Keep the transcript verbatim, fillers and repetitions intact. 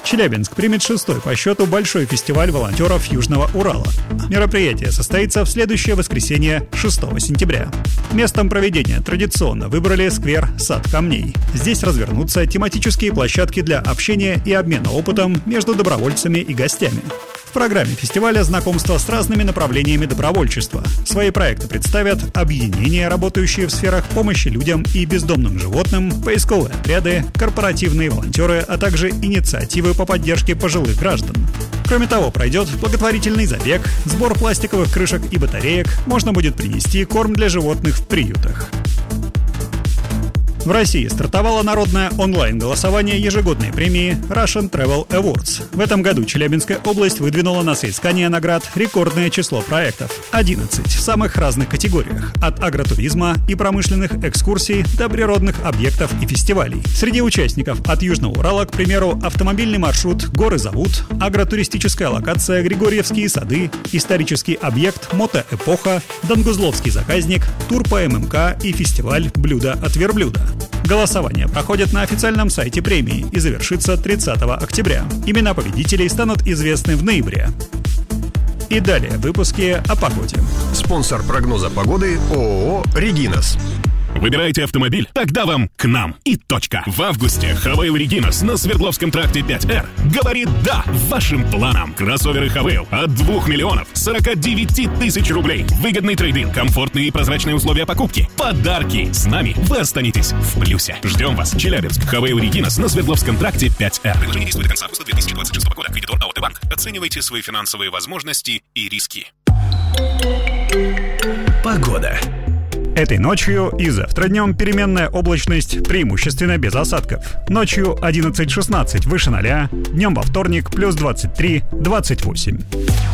Челябинск примет шестой по счету большой фестиваль волонтеров Южного Урала. Мероприятие состоится в следующее воскресенье, шестого сентября. Местом проведения традиционно выбрали сквер «Сад камней». Здесь развернутся тематические площадки для общения и обмена опытом между добровольцами и гостями. В программе фестиваля знакомство с разными направлениями добровольчества. Свои проекты представят объединения, работающие в сферах помощи людям и бездомным животным, поисковые отряды, корпоративные волонтеры, а также инициативы по поддержке пожилых граждан. Кроме того, пройдет благотворительный забег, сбор пластиковых крышек и батареек, можно будет принести корм для животных в приютах. В России стартовало народное онлайн-голосование ежегодной премии Russian Travel Awards. В этом году Челябинская область выдвинула на соискание наград рекордное число проектов – одиннадцать в самых разных категориях – от агротуризма и промышленных экскурсий до природных объектов и фестивалей. Среди участников от Южного Урала, к примеру, автомобильный маршрут «Горы зовут», агротуристическая локация «Григорьевские сады», исторический объект «Мотоэпоха», Донгузловский заказник, тур по эм эм ка и фестиваль «Блюдо от верблюда». Голосование проходит на официальном сайте премии и завершится тридцатого октября. Имена победителей станут известны в ноябре. И далее в выпуске о погоде. Спонсор прогноза погоды ООО «Регинас». Выбираете автомобиль? Тогда вам к нам и точка. В августе Хавейл Регинас на Свердловском тракте пять эр говорит «да» вашим планам. Кроссоверы Хавейл от двух миллионов сорока девяти тысяч рублей. Выгодный трейд-ин, комфортные и прозрачные условия покупки. Подарки. С нами вы останетесь в плюсе. Ждем вас. Челябинск. Хавейл Регинас на Свердловском тракте пять эр. Предложение действует до конца августа две тысячи двадцать шестого года. Кредитор АОТ «Банк». Оценивайте свои финансовые возможности и риски. Погода. Этой ночью и завтра днем переменная облачность, преимущественно без осадков. Ночью одиннадцать шестнадцать выше ноля, днем во вторник плюс двадцать три двадцать восемь.